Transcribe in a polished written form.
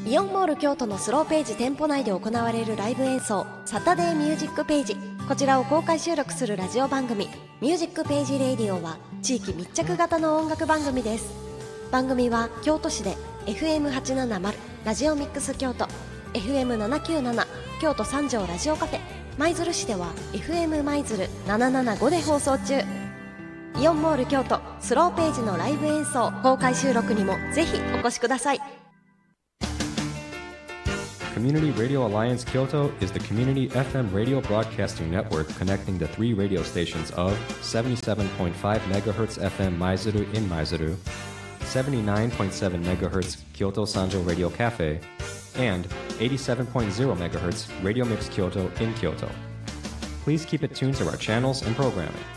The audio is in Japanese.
イオンモール京都のスローページ店舗内で行われるライブ演奏サタデーミュージックページ、こちらを公開収録するラジオ番組ミュージックページレディオは地域密着型の音楽番組です。番組は京都市で FM870 ラジオミックス京都、 FM797 京都三条ラジオカフェ、舞鶴市では FM 舞鶴775で放送中。イオンモール京都スローページのライブ演奏公開収録にもぜひお越しください。 Community Radio Alliance Kyoto is the community FM radio broadcasting network connecting the 3 radio stations of 77.5 MHz FM Maizuru in Maizuru, 79.7 MHz Kyoto Sanjo Radio Cafe, and 87.0 MHz Radio Mix Kyoto in Kyoto. Please keep it tuned to our channels and programming.